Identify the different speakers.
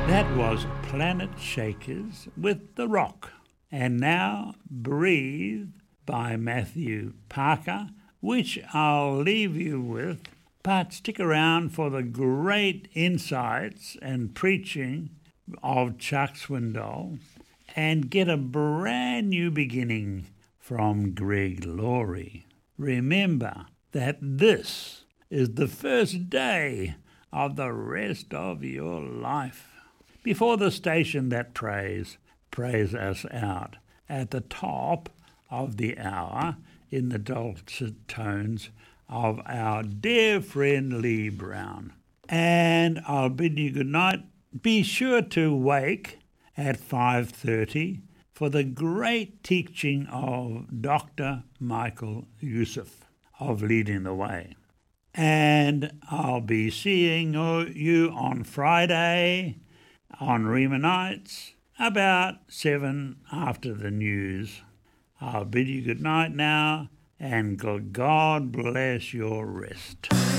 Speaker 1: That was Planet Shakers with The Rock. And now Breathe by Matthew Parker, which I'll leave you with. But stick around for the great insights and preaching of Chuck Swindoll and get a brand new beginning from Greg Laurie. Remember that this is the first day of the rest of your life. Before the station that prays us out at the top of the hour in the dulcet tones of our dear friend Lee Brown. And I'll bid you good night. Be sure to wake at 5:30 for the great teaching of Dr. Michael Youssef of Leading the Way. And I'll be seeing you on Friday on Rima Nights about 7 after the news. I'll bid you good night now, and God bless your rest.